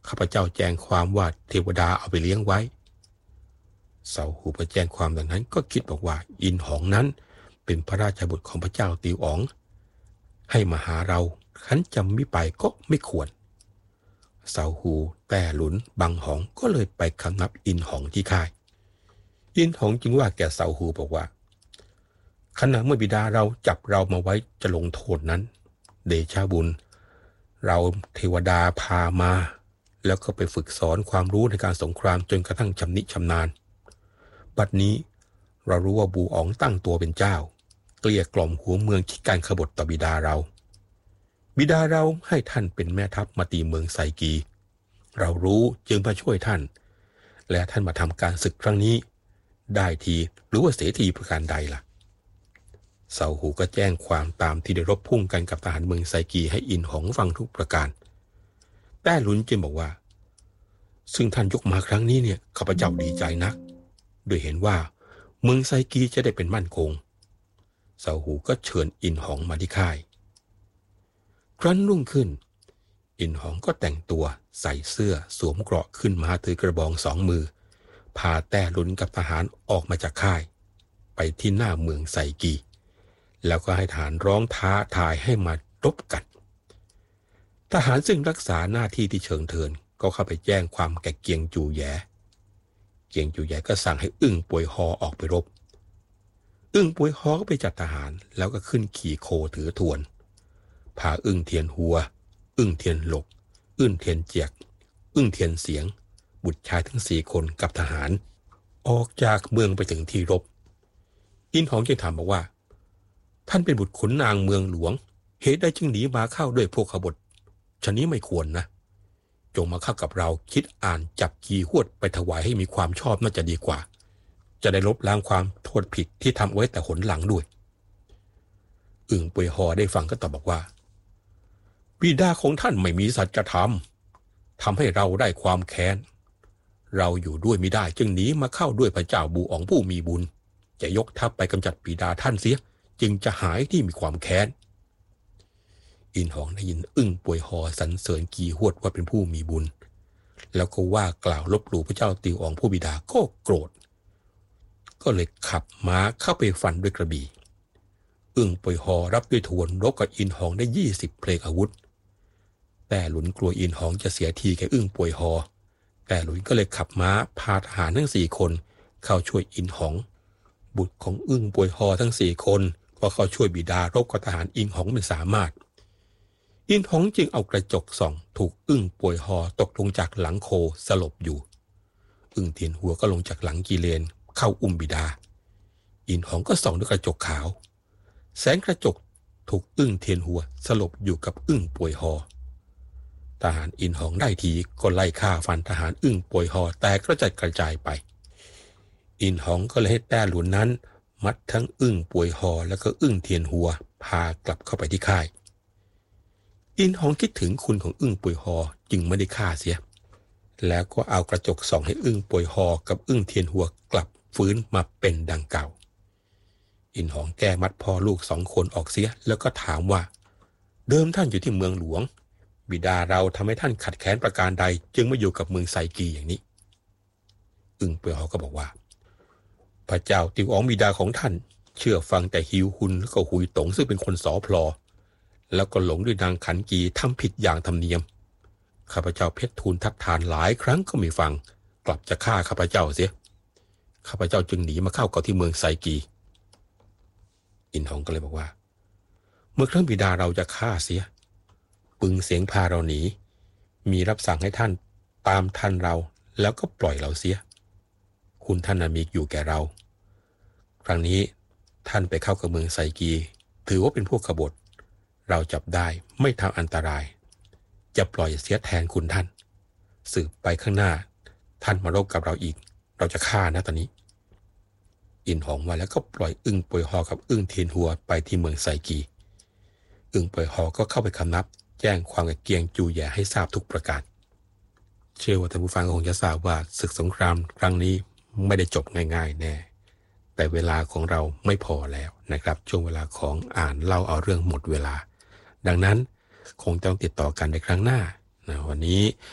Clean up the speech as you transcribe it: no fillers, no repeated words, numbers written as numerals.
ข้าพเจ้าแจ้งความว่าเทวดาเอาไปเลี้ยงไว้เสาหูพอแจ้งความดังนั้นก็คิดบอกว่าอินหองนั้นเป็นพระราชบุตรของพระเจ้าติวอ๋องให้มาหาเราขันจำไม่ไปก็ไม่ควรเสาหูแต่หลุนบังหองก็เลยไปคำนับอินหองที่ค่ายอินหองจึงว่าแก่เสาหูบอกว่าขณะเมื่อบิดาเราจับเรามาไว้จะลงโทษนั้นเดชะบุญเราเทวดาพามาแล้วก็ไปฝึกสอนความรู้ในการสงครามจนกระทั่งชำนิชำนาญบัดนี้เรารู้ว่าบูอ๋องตั้งตัวเป็นเจ้าเกลี้ยกล่อมหัวเมืองคิดการขบฏต่อบิดาเราให้ท่านเป็นแม่ทัพมาตีเมืองไซกีเรารู้จึงมาช่วยท่านและท่านมาทำการศึกครั้งนี้ได้ทีหรือว่าเสียทีประการใดล่ะเสาหูก็แจ้งความตามที่ได้รบพุ่งกันกับทหารเมืองไซกีให้อินหองฟังทุกประการแต้หลุนจึงบอกว่าซึ่งท่านยกมาครั้งนี้เนี่ยข้าพเจ้าดีใจนักโดยเห็นว่าเมืองไซกีจะได้เป็นมั่นคงเสาหูก็เชิญอินหองมาที่ค่ายครั้นรุ่งขึ้นอินหองก็แต่งตัวใส่เสื้อสวมเกราะขึ้นมาถือกระบองสองมือพาแต้หลุนกับทหารออกมาจากค่ายไปที่หน้าเมืองไซกีแล้วก็ให้ทหารร้องท้าทายให้มารบกันทหารซึ่งรักษาหน้าที่ที่เชิงเทินก็เข้าไปแจ้งความแก่เกียงจูแยเกียงจูแยก็สั่งให้อึ้งป่วยฮอออกไปรบอึ้งป่วยฮอก็ไปจัดทหารแล้วก็ขึ้นขี่โคถือทวนพาอึ้งเทียนหัวอึ้งเทียนหลกอึ้งเทียนเจียกอึ้งเทียนเสียงบุตรชายทั้ง4 คนกับทหารออกจากเมืองไปถึงที่รบอินหองจึงถามบอกว่าท่านเป็นบุตรขุนนางเมืองหลวงเหตุใดจึงหนีมาเข้าด้วยพวกขบฏชนี้ไม่ควรนะจงมาเข้ากับเราคิดอ่านจับกีหวดไปถวายให้มีความชอบน่าจะดีกว่าจะได้ลบล้างความโทษผิดที่ทำไว้แต่หนหลังด้วยอึ่งป่วยฮอได้ฟังก็ตอบบอกว่าบิดาของท่านไม่มีสัจธรรมทำให้เราได้ความแค้นเราอยู่ด้วยไม่ได้จึงหนีมาเข้าด้วยพระเจ้าบูอ๋องผู้มีบุญจะยกทัพไปกำจัดบิดาท่านเสียจึงจะหายที่มีความแค้นอินหองได้ยินอึ้งป่วยฮอสรรเสริญกีหวดว่าเป็นผู้มีบุญแล้วก็ว่ากล่าวลบหลู่พระเจ้าติวอ๋องผู้บิดาก็โกรธก็เลยขับม้าเข้าไปฟันด้วยกระบี่อึ้งป่วยฮอรับด้วยทวนรบกับอินหองได้20 เพลงอาวุธแต่หลุนกลัวอินหองจะเสียทีแก่อึ้งป่วยฮอแต่หลุนก็เลยขับม้าพาทหารทั้ง4 คนเข้าช่วยอินหองบุตรของอึ้งป่วยฮอทั้ง4 คนก็เข้าช่วยบิดารบกับทหารอินหองเป็นสามารถอินหองจึงเอากระจกส่องถูกอึ้งป่วยฮอตกลงจากหลังโคสลบอยู่อึ้งเทียนหัวก็ลงจากหลังกีเลนเข้าอุ้มบิดาอินหองก็ส่องด้วยกระจกขาวแสงกระจกถูกอึ้งเทียนหัวสลบอยู่กับอึ้งป่วยฮอทหารอินหองได้ทีก็ไล่ฆ่าฟันทหารอึ้งป่วยฮอแตกกระจัดกระจายไปอินหองก็เลยให้แต้หลุนนั้นมัดทั้งอึ้งป่วยฮอแล้วก็อึ้งเทียนหัวพากลับเข้าไปที่ค่ายอินหองคิดถึงคุณของอึ้งป่วยฮอจึงไม่ได้ฆ่าเสียแล้วก็เอากระจกส่องให้อึ้งป่วยฮอกับอึ้งเทียนหัวกลับฟื้นมาเป็นดังเก่าอินหองแก้มัดพ่อลูก2 คนออกเสียแล้วก็ถามว่าเดิมท่านอยู่ที่เมืองหลวงบิดาเราทำให้ท่านขัดแค้นประการใดจึงมาอยู่กับเมืองไซกีอย่างนี้อึ้งป่วยฮอก็บอกว่าพระเจ้าติวอ๋องบิดาของท่านเชื่อฟังแต่ฮิวฮุนแล้วก็หุยตงซึ่งเป็นคนสอพลอแล้วก็หลงด้วยนางขันกีทำผิดอย่างธรรมเนียมข้าพเจ้าเพชรทูลทัดทานหลายครั้งก็ไม่ฟังกลับจะฆ่าข้าพเจ้าเสียข้าพเจ้าจึงหนีมาเข้ากับที่เมืองไซกีอินหองก็เลยบอกว่าเมื่อครั้งบิดาเราจะฆ่าเสียปึงเสียงพาเราหนีมีรับสั่งให้ท่านตามทันเราแล้วก็ปล่อยเราเสียคุณท่านมีอยู่แก่เราครั้งนี้ท่านไปเข้ากับเมืองไซกีถือว่าเป็นพวกขบฏเราจับได้ไม่ทำอันตรายจะปล่อยเสียแทนคุณท่านสืบไปข้างหน้าท่านมารบกับเราอีกเราจะฆ่านะตอนนี้อินหองว่าแล้วก็ปล่อยอึ้งป่วยฮอกับอึ้งเทียนหัวไปที่เมืองไซกีอึ้งป่วยฮอก็เข้าไปคำนับแจ้งความกับเกียงจูแย่ให้ทราบทุกประการเชื่อว่าท่านผู้ฟังคงจะทราบว่าศึกสงครามครั้งนี้ไม่ได้จบง่ายๆแน่แต่เวลาของเราไม่พอแล้วนะครับช่วงเวลาของอ่านเล่าเอาเรื่องหมดเวลาดังนั้นคงต้องติดต่อกันในครั้งหน้านะวันนี้